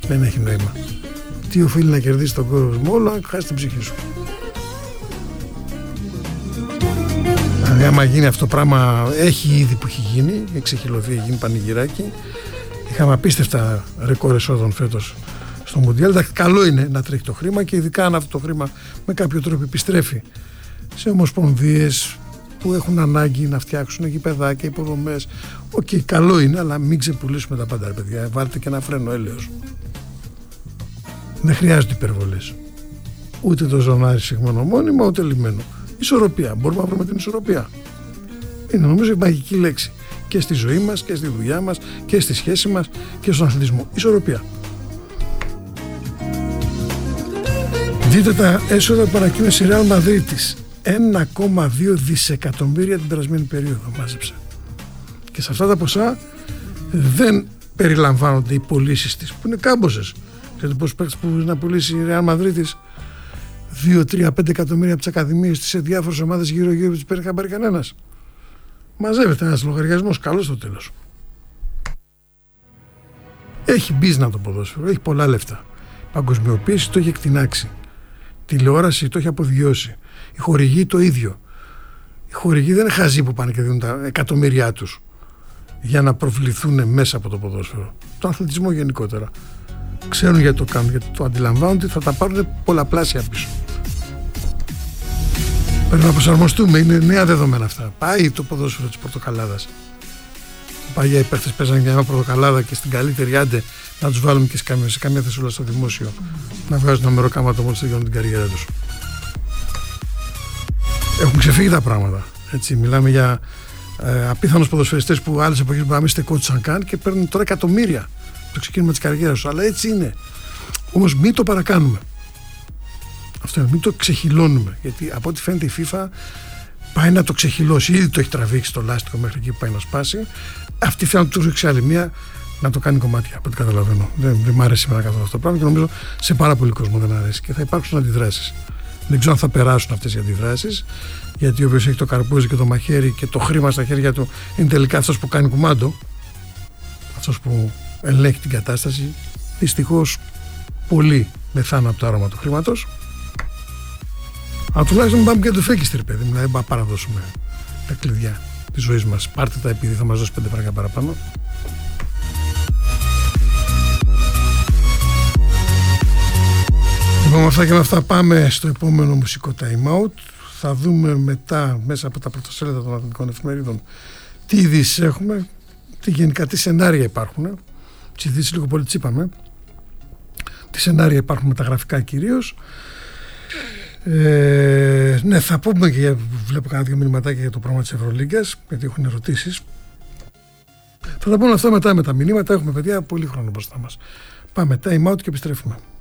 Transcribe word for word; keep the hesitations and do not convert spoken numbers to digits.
Δεν έχει νόημα. Τι οφείλει να κερδίσει τον κόσμο όλο, να χάσει την ψυχή σου. Δηλαδή, άμα γίνει αυτό το πράγμα, έχει ήδη που έχει γίνει, έχει ξεχυλωθεί, έχει γίνει πανηγυράκι. Είχαμε απίστευτα ρεκόρ εσόδων φέτος στο Μουντιάλ. Καλό είναι να τρέχει το χρήμα και ειδικά αν αυτό το χρήμα με κάποιο τρόπο επιστρέφει σε ομοσπονδίες που έχουν ανάγκη να φτιάξουν γηπεδάκια, υποδομές. Οκ, okay, καλό είναι, αλλά μην ξεπουλήσουμε τα πάντα, ρε παιδιά. Βάλτε και ένα φρένο έλεος. Δεν χρειάζονται υπερβολές. Ούτε το ζωνάρι συγμένο μόνιμα, ούτε λιμένο. Ισορροπία. Μπορούμε να βρούμε την ισορροπία. Είναι νομίζω η μαγική λέξη. Και στη ζωή μας και στη δουλειά μας και στη σχέση μας και στον αθλητισμό. Ισορροπία. Δείτε τα έσοδα που ανακοίνωσε η Ρεάλ Μαδρίτης. ένα κόμμα δύο δισεκατομμύρια την περασμένη περίοδο μάζεψε. Και σε αυτά τα ποσά δεν περιλαμβάνονται οι πωλήσεις της, που είναι κάμποσες. Ξέρετε πώς παίκτης που να πουλήσει η Ρεάλ Μαδρίτης δύο, τρία, πέντε εκατομμύρια από τις ακαδημίες της σε διάφορες ομάδες γύρω-γύρω που τις παίρνει χαμπάρι κανένας. Μαζεύεται ένας λογαριασμός καλός στο τέλος. Έχει μπίζνα το ποδόσφαιρο, έχει πολλά λεφτά. Η παγκοσμιοποίηση το έχει εκτινάξει. Τηλεόραση το έχει αποβιώσει. Οι χορηγοί το ίδιο. Οι χορηγοί δεν είναι χαζοί που πάνε και δίνουν τα εκατομμύρια τους για να προβληθούν μέσα από το ποδόσφαιρο. Το αθλητισμό γενικότερα. Ξέρουν γιατί το κάνουν, γιατί το αντιλαμβάνονται ότι θα τα πάρουν πολλαπλάσια πίσω. Πρέπει να προσαρμοστούμε, είναι νέα δεδομένα αυτά. Πάει το ποδόσφαιρο της Πορτοκαλάδας. Παλιά οι παίχτες παίζανε για μια Πορτοκαλάδα και στην καλύτερη άντε να τους βάλουμε και σε καμία θεσούλα στο δημόσιο να βγάζουν ένα μεροκάματο μόλις τελειώνουν την καριέρα τους. Έχουν ξεφύγει τα πράγματα. Έτσι, μιλάμε για ε, απίθανους ποδοσφαιριστές που άλλες εποχές μπορεί να μην στεκόντουσαν καν και παίρνουν τώρα εκατομμύρια το ξεκίνημα της καριέρας τους. Αλλά έτσι είναι. Όμως μην το παρακάνουμε. Αυτό είναι, μην το ξεχυλώνουμε. Γιατί από ό,τι φαίνεται η FIFA πάει να το ξεχυλώσει. Ήδη το έχει τραβήξει το λάστιχο μέχρι εκεί που πάει να σπάσει. Αυτή θέλει να του ρίξει άλλη μία να το κάνει κομμάτια. Από ό,τι καταλαβαίνω. Δεν, δεν μ' αρέσει σήμερα καθόλου αυτό το πράγμα και νομίζω σε πάρα πολύ κόσμο δεν αρέσει. Και θα υπάρξουν αντιδράσεις. Δεν ξέρω αν θα περάσουν αυτές οι αντιδράσεις. Γιατί όποιος έχει το καρπούζι και το μαχαίρι και το χρήμα στα χέρια του είναι τελικά αυτός που κάνει κουμάντο. Αυτός που ελέγχει την κατάσταση. Δυστυχώς πολλοί μεθάνουν από το άρωμα του χρήματος. Αλλά τουλάχιστον πάμε και το φέκιστρι, παιδί μου. Δηλαδή, να παραδώσουμε τα κλειδιά της ζωής μας. Πάρτε τα επειδή θα μας δώσει πέντε φράγκια παραπάνω. Λοιπόν, με αυτά και με αυτά πάμε στο επόμενο μουσικό time out. Θα δούμε μετά μέσα από τα πρωτοσέλιδα των αθλητικών εφημερίδων τι ειδήσεις έχουμε, τι γενικά, τι σενάρια υπάρχουν. Τις ειδήσεις λίγο πολύ τις είπαμε. Τι σενάρια υπάρχουν με τα γραφικά κυρίως. Ε, ναι, θα πούμε και βλέπω κάνα δύο μηνυματάκια για το πρόγραμμα της Ευρωλίγκας, γιατί έχουν ερωτήσεις. Θα τα πούμε αυτά μετά με τα μηνύματα. Έχουμε παιδιά πολύ χρόνο μπροστά μας. Πάμε time out και επιστρέφουμε.